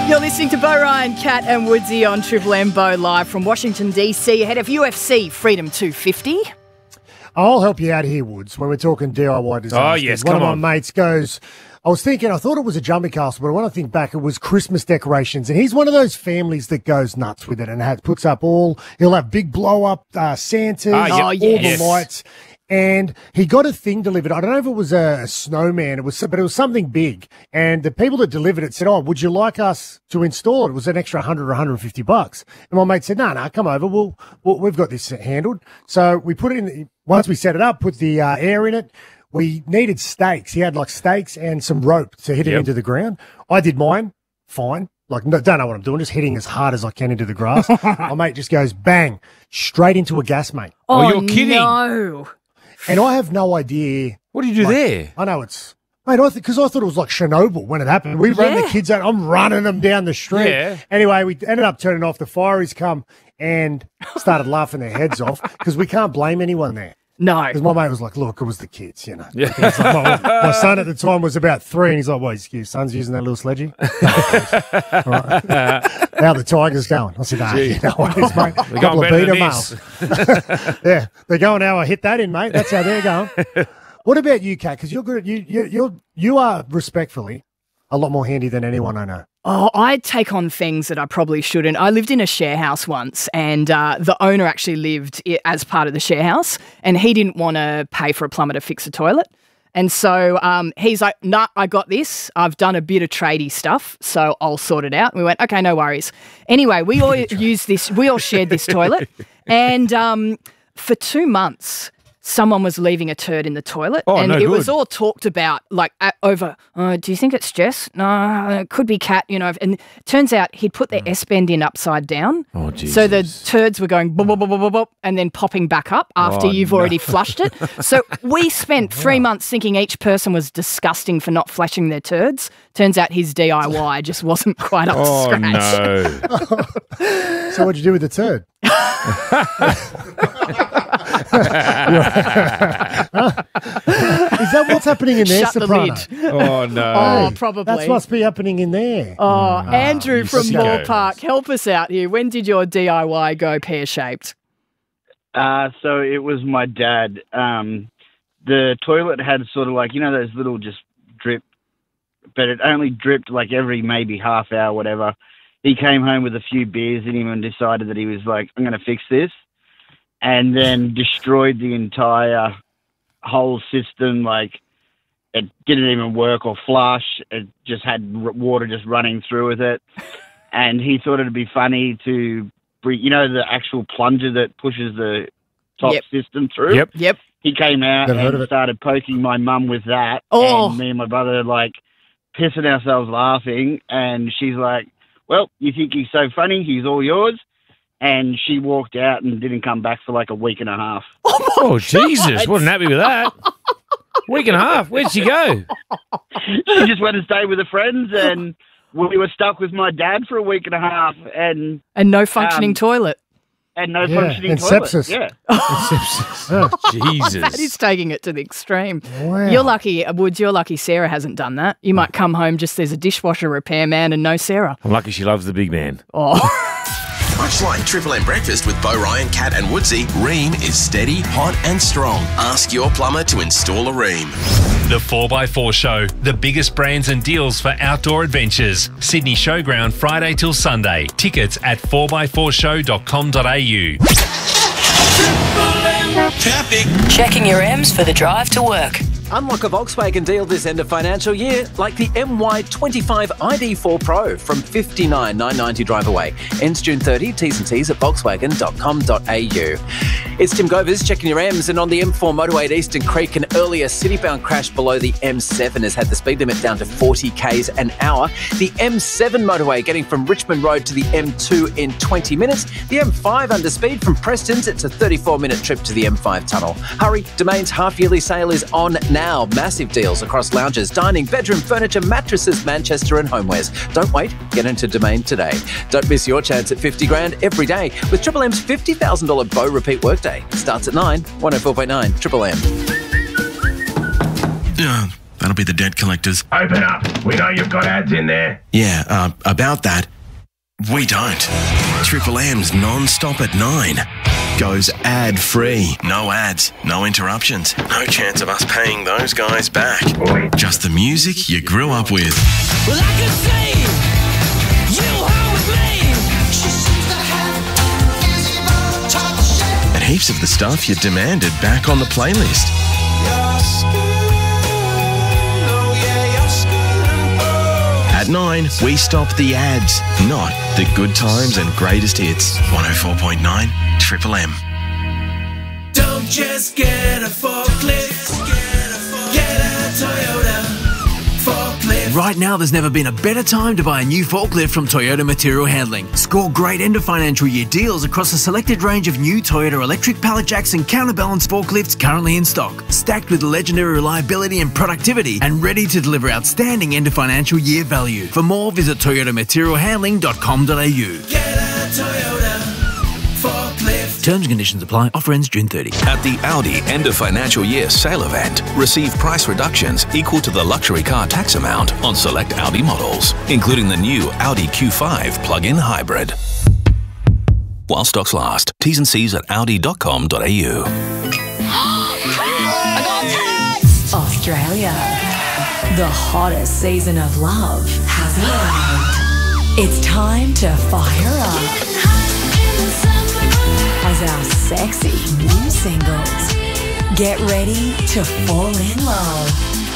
You're listening to Bo Ryan, Kat and Woodsy on Triple M. Bo live from Washington, D.C. ahead of UFC Freedom 250. I'll help you out here, Woods, when we're talking DIY disasters. Oh, yes, One come of on. my mates goes, I thought it was a jumping castle, but when I think back, it was Christmas decorations. And he's one of those families that goes nuts with it and puts up he'll have big blow-up Santas, all the lights. And he got a thing delivered. I don't know if it was a snowman, but it was something big. And the people that delivered it said, "Oh, would you like us to install it?" It was an extra $100 or $150. And my mate said, "No, come over. We've got this handled." So we put it in. Once we set it up, put the air in it. We needed stakes. He had like stakes and some rope to hit it into the ground. I did mine. Fine. Like, no, don't know what I'm doing, just hitting as hard as I can into the grass. My mate just goes bang, straight into a gas main. Oh, you're kidding. No. And I have no idea. What do you do there? I know it's, mate, because I thought it was like Chernobyl when it happened. We ran the kids out. I'm running them down the street. Yeah. Anyway, we ended up turning off. The fireys come and started laughing their heads off because we can't blame anyone there. No. Because my mate was like, "Look, it was the kids, you know." Yeah. My son at the time was about 3, and he's like, "What, your son's using that little sledgy?" All right. Now the Tiger's going. I said, you know what it is, mate? They're going better than this. Yeah, they're going now. I hit that in, mate. That's how they're going. What about you, Kat? Because you're good. You are respectfully a lot more handy than anyone I know. Oh, I take on things that I probably shouldn't. I lived in a share house once, and the owner actually lived as part of the share house, and he didn't want to pay for a plumber to fix a toilet. And so he's like, "Nah, I got this. I've done a bit of tradie stuff, so I'll sort it out." And we went, "Okay, no worries." Anyway, we all used this. We all shared this toilet, and for 2 months, someone was leaving a turd in the toilet, and it was all talked about, like, over, "Do you think it's Jess? No, it could be Kat," you know. And it turns out he'd put the S-bend in upside down. Oh, Jesus. So the turds were going bop, bop, bop, bop, bop, and then popping back up after you've already flushed it. So we spent 3 months thinking each person was disgusting for not flashing their turds. Turns out his DIY just wasn't quite up to scratch. No. So what'd you do with the turd? Is that what's happening in there, Shut the Soprano? lid. Oh, no. Oh, probably. That's what's be happening in there. Oh, Andrew from sicko. Moore Park, help us out here. When did your DIY go pear-shaped? So it was my dad. The toilet had sort of like, you know, those little just drip, but it only dripped like every maybe half hour, whatever. He came home with a few beers in him and decided that he was like, "I'm going to fix this," and then destroyed the entire whole system. Like, it didn't even work or flush. It just had water just running through with it. And he thought it'd be funny to, you know, the actual plunger that pushes the top system through? Yep. He came out Never heard of and it. started poking my mum with that. Oh. And me and my brother, like, pissing ourselves laughing. And she's like, "Well, you think he's so funny? He's all yours." And she walked out and didn't come back for like a week and a half. Oh, Jesus. Wasn't happy with that. Week and a half. Where'd she go? She just went and stayed with her friends, and we were stuck with my dad for a week and a half, and no functioning toilet. no functioning and toilet. sepsis. Yeah. Jesus. That is taking it to the extreme. Wow. You're lucky, Woods, you're lucky Sarah hasn't done that. You might come home just there's a dishwasher repairman and no Sarah. I'm lucky she loves the big man. Oh. Much like Triple M Breakfast with Bo Ryan, Kat and Woodsy, Ream is steady, hot and strong. Ask your plumber to install a Ream. The 4x4 Show, the biggest brands and deals for outdoor adventures. Sydney Showground, Friday till Sunday. Tickets at 4x4show.com.au. Traffic. Checking your M's for the drive to work. Unlock a Volkswagen deal this end of financial year, like the MY25 ID4 Pro from $59,990 drive away. Ends June 30. T's and T's at volkswagen.com.au. It's Tim Govers checking your M's, and on the M4 motorway at Eastern Creek, an earlier city-bound crash below the M7 has had the speed limit down to 40 k's an hour. The M7 motorway getting from Richmond Road to the M2 in 20 minutes. The M5 under speed from Preston's. It's a 34-minute trip to the M5 tunnel. Hurry, Domain's half-yearly sale is on now. Massive deals across lounges, dining, bedroom furniture, mattresses, Manchester and homewares. Don't wait, get into Domain today. Don't miss your chance at 50 grand every day with Triple M's $50,000 Bow Repeat Workday. Starts at 9, 104.9 Triple M. That'll be the debt collectors. Open up. We know you've got ads in there. Yeah, about that. We don't. Triple M's non-stop at 9 goes ad-free. No ads, no interruptions, no chance of us paying those guys back. Just the music you grew up with. Well, I can see you home with me. She seems to have invisible touch. And heaps of the stuff you demanded back on the playlist. At 9, we stop the ads, not the good times and greatest hits. 104.9 Triple M. Don't just get a forklift, get a Toyota forklift. Right now, there's never been a better time to buy a new forklift from Toyota Material Handling. Score great end of financial year deals across a selected range of new Toyota electric pallet jacks and counterbalance forklifts currently in stock, stacked with legendary reliability and productivity and ready to deliver outstanding end of financial year value. For more, visit toyotamaterialhandling.com.au. Get a Toyota forklift. Terms and conditions apply. Offer ends June 30. At the Audi end of financial year sale event, receive price reductions equal to the luxury car tax amount on select Audi models, including the new Audi Q5 plug-in hybrid. While stocks last. T's and C's at audi.com.au. Australia. The hottest season of love has arrived. It's time to fire up as our sexy new singles get ready to fall in love.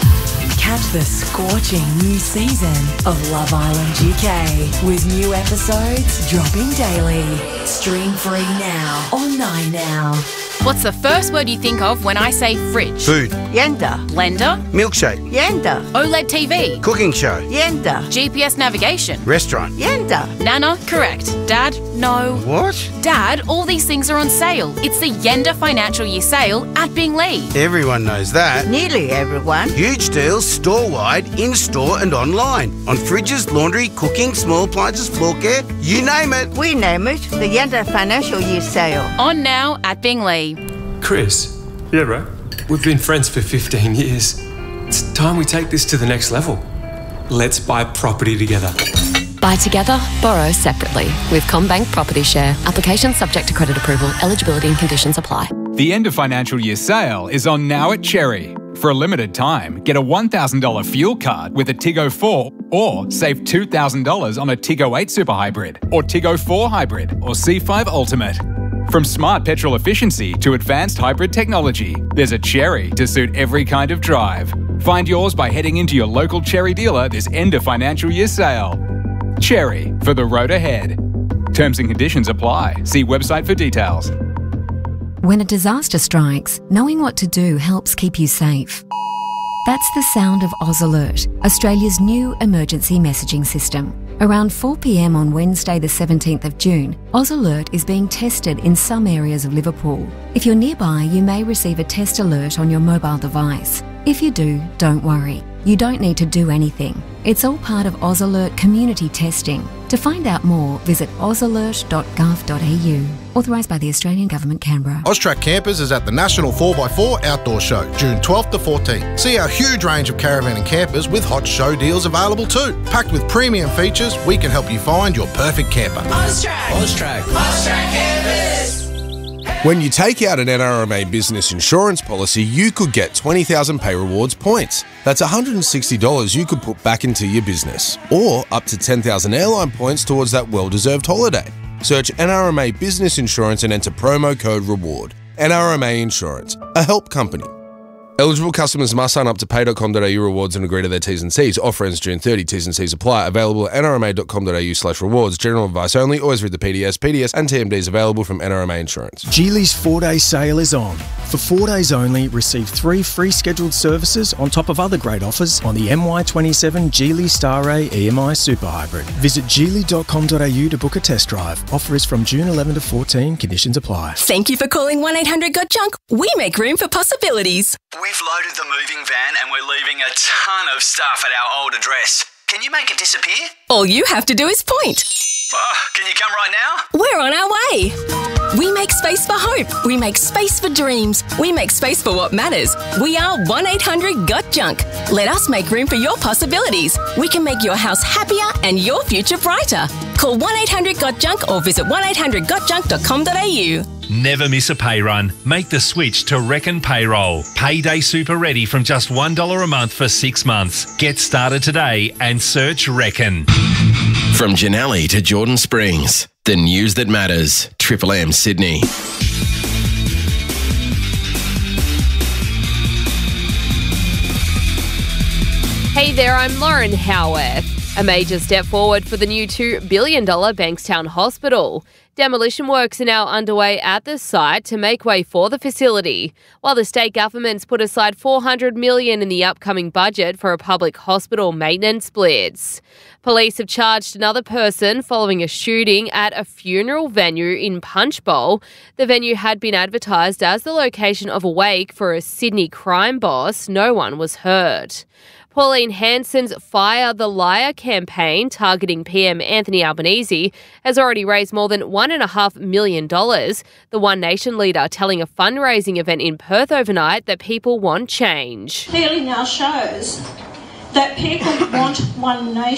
Catch the scorching new season of Love Island UK with new episodes dropping daily. Stream free now on 9 Now. What's the first word you think of when I say fridge? Food. Blender. Blender. Milkshake. Blender. OLED TV. Cooking show. Blender. GPS navigation. Restaurant. Blender. Nana, correct. Dad, no. What? Dad, all these things are on sale. It's the Yenda Financial Year Sale at Binglee. Everyone knows that. Nearly everyone. Huge deals store-wide, in-store and online. On fridges, laundry, cooking, small appliances, floor care, you name it. We name it the Yenda Financial Year Sale. On now at Binglee. Chris. Yeah, bro. We've been friends for 15 years. It's time we take this to the next level. Let's buy property together. Buy together, borrow separately with CommBank Property Share. Application subject to credit approval. Eligibility and conditions apply. The end of financial year sale is on now at Cherry. For a limited time, get a $1,000 fuel card with a Tiggo 4 or save $2,000 on a Tiggo 8 Super Hybrid or Tiggo 4 Hybrid or C5 Ultimate. From smart petrol efficiency to advanced hybrid technology, there's a Cherry to suit every kind of drive. Find yours by heading into your local Cherry dealer this end of financial year sale. Cherry, for the road ahead. Terms and conditions apply. See website for details. When a disaster strikes, knowing what to do helps keep you safe. That's the sound of Oz Alert, Australia's new emergency messaging system. Around 4 p.m. on Wednesday the 17th of June, Oz Alert is being tested in some areas of Liverpool. If you're nearby, you may receive a test alert on your mobile device. If you do, don't worry. You don't need to do anything. It's all part of Oz Alert community testing. To find out more, visit ozalert.gov.au. Authorised by the Australian Government, Canberra. Austrac Campers is at the National 4x4 Outdoor Show, June 12th to 14th. See our huge range of caravan and campers with hot show deals available too. Packed with premium features, we can help you find your perfect camper. Austrac. Austrac. Austrac Campers. When you take out an NRMA business insurance policy, you could get 20,000 Pay Rewards points. That's $160 you could put back into your business, or up to 10,000 airline points towards that well-deserved holiday. Search NRMA Business Insurance and enter promo code REWARD. NRMA Insurance, a help company. Eligible customers must sign up to pay.com.au rewards and agree to their T's and C's. Offer ends June 30. T's and C's apply. Available at nrma.com.au/rewards. General advice only. Always read the PDS. PDS and TMDs available from NRMA Insurance. Geely's 4-day sale is on. For 4 days only, receive 3 free scheduled services on top of other great offers on the MY27 Geely Star-Ray EMI Super Hybrid. Visit geely.com.au to book a test drive. Offer is from June 11 to 14. Conditions apply. Thank you for calling 1-800-GOT-JUNK. We make room for possibilities. We've loaded the moving van and we're leaving a ton of stuff at our old address. Can you make it disappear? All you have to do is point. Can you come right now? We're on our way. We make space for hope. We make space for dreams. We make space for what matters. We are 1-800-GOT-JUNK. Let us make room for your possibilities. We can make your house happier and your future brighter. Call 1-800-GOT-JUNK or visit 1800gotjunk.com.au. Never miss a pay run. Make the switch to Reckon Payroll. Payday Super Ready from just $1 a month for 6 months. Get started today and search Reckon. From Janelli to Jordan Springs, the news that matters. Triple M Sydney. Hey there, I'm Lauren Howarth. A major step forward for the new $2 billion Bankstown Hospital. Demolition works are now underway at the site to make way for the facility, while the state government's put aside $400 million in the upcoming budget for a public hospital maintenance blitz. Police have charged another person following a shooting at a funeral venue in Punchbowl. The venue had been advertised as the location of a wake for a Sydney crime boss. No one was hurt. Pauline Hanson's Fire the Liar campaign targeting PM Anthony Albanese has already raised more than $1.5 million. The One Nation leader telling a fundraising event in Perth overnight that people want change. Clearly now shows that people want One Nation.